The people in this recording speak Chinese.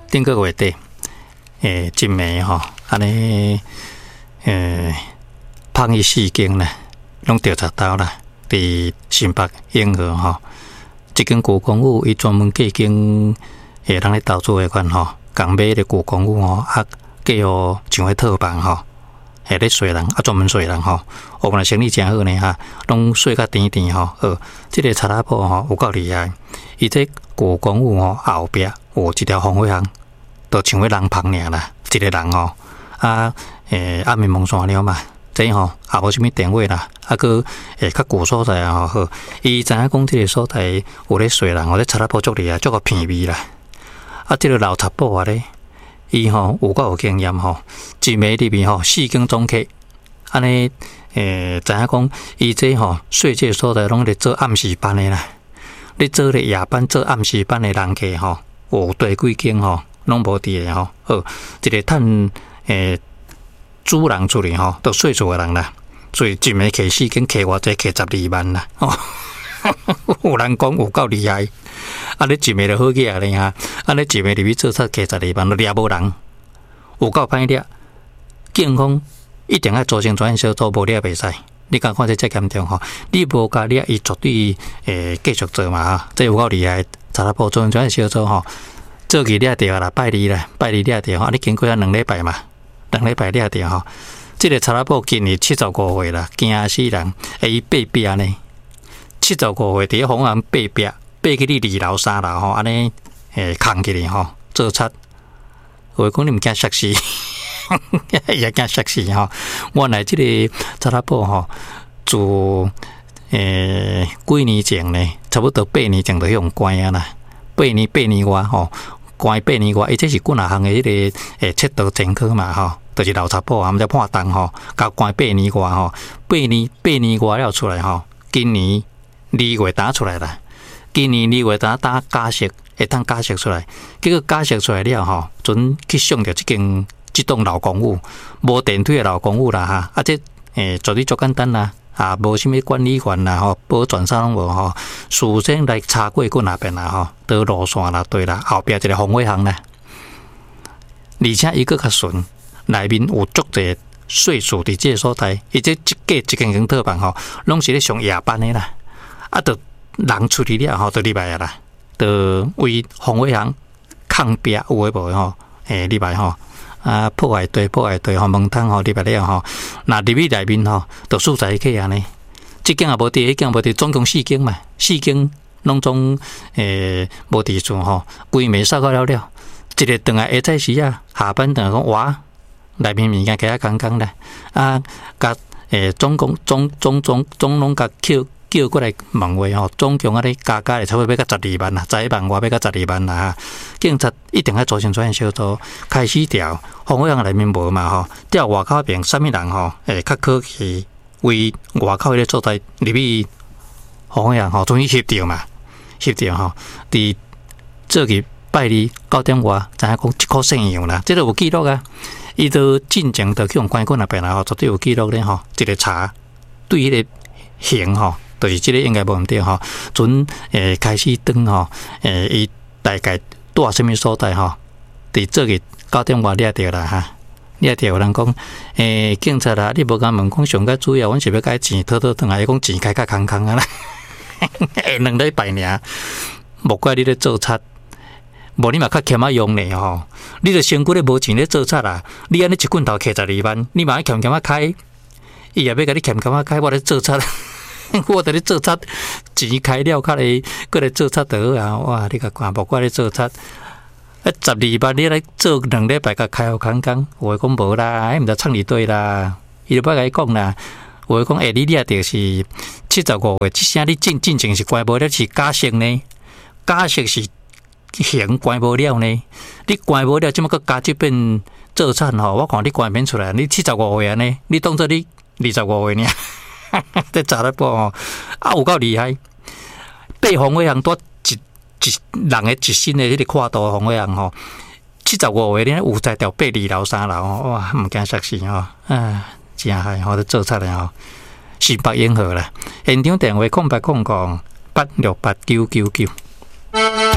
顶个月底，真暝吼，安尼芳伊4间啦，拢调查到啦，伫新北永和吼，一间古公寓伊专门计经人咧投资诶款吼，共买咧古公寓吼，计互像迄套房吼。咧税人专门税人吼，我们生意真好呢哈，拢税较甜甜吼。这个查拉埔吼有够厉害，伊这古公寓吼后壁有一条防火巷，都像迄人棚尔啦，一个人吼暗暝蒙山了嘛，这吼也无啥物电话啦，个较古所在啊吼，伊知影讲这个所在有咧税人，咧查拉埔足厉害，足个便宜啦。这个老查埔咧。伊吼有够有经验吼，一暝里面吼4间总客，安尼知影讲伊这吼税界所在拢咧做暗时班的啦，咧做咧夜班做暗时班的人客吼，有对几间吼拢无伫的吼，一个趁主人出去吼，都税厝的人啦，所以一暝客4间客偌济，客12万啦，有人讲有够厉害。你一暝就好起来咧哈！你一暝入去做贼客12万，都掠无人，有够歹掠。警方一定要组成专案小组，无掠袂使。你敢看这严重吼？你无甲掠，伊绝对继续做嘛哈！这有够厉害，查拉埔组成专案小组吼，做起掠着啦，拜二掠着吼，你经过2礼拜嘛，2礼拜掠着吼。这个查拉埔今年75岁啦，惊死人！伊8壁呢，75岁伫红岸8壁。爬去你2楼3楼吼，安尼扛起来吼，做贼。我讲你毋惊摔死，也惊摔死吼。原来这个查拉埔吼，自几年前呢，差不多8年前就用关啊啦。8年外吼，关8年外，伊这是几项的迄个窃盗前科嘛吼，就是老查埔啊，毋知判重吼，甲关8年外吼，8年外了出来吼，今年2月打出来啦。今年2月打假释，会当假释出来，结果假释出来了吼，准去上着这栋老公寓，无电梯的老公寓啦哈，这做哩足简单啦，无啥物管理员啦吼，保全啥拢无吼，事先来查过那边啦吼，倒路线啦对啦，后壁一个防火巷啦，而且伊个较顺，内面有足侪税属伫这所在，伊这一间套房吼，拢是咧上夜班的啦，就。人出去了吼，就入来啦，就为防火巷抗壁有诶无吼，入来吼，破坏对吼，门窗吼入来了吼，那入去内面吼，就数在一起安尼，这间也无伫，迄间无伫，总共4间嘛，4间拢总无伫厝吼，规暝扫到了，一个顿下早时啊，下班顿讲哇，内面物件加刚刚啦，甲总拢甲叫过来问话吼，总共加差不多要到12万啦，11万外要到12万啦哈。警察一定要组成专案小组，开始调防火巷内面无嘛吼，调外口边啥物人吼，较可去为外口迄个所在入去防火巷吼，终于翕到嘛，翕到吼，伫做去拜2 9点外，知影讲1块1样啦，这都有记录啊。伊都进前都去用关管那边啦吼，绝对有记录咧吼，一个查对迄个刑吼。就是这个应该无问题吼，准开始登吼，伊大概住什么所在吼？伫做个9点外掠着啦哈，掠着有人讲，警察啦，你无甲问讲上较主要，阮是要甲钱偷转来，伊讲钱开较空空啊啦，2礼拜尔，莫怪你咧做贼，无你嘛较欠啊用呢吼，你著身躯咧无钱咧做贼啦，你安尼一棍头摕12万，你嘛欠啊开，伊也要甲你欠啊开，我咧做贼。我伫咧做贼，钱开了，较来过来做贼就好啊！哇，你甲看，无怪咧做贼，12万你来做2礼拜，甲开互空空，我讲无啦，毋知创你对啦，伊就不甲伊讲啦。我讲，你掠着是75岁，即声你进前是关无了，是假释呢？假释是刑关无了呢？你关无了，即么个加这边做贼吼？我看你关免出来，你75岁安尼，你当做你25岁尔。在查拉埔吼，有够厉害！爬防火巷多一人的一身的迄个跨度防火巷吼，75岁咧有才调爬2楼3楼吼，哇，毋惊摔死吼，真害吼，做贼咧吼，新北永和啦，现场电话0800868999。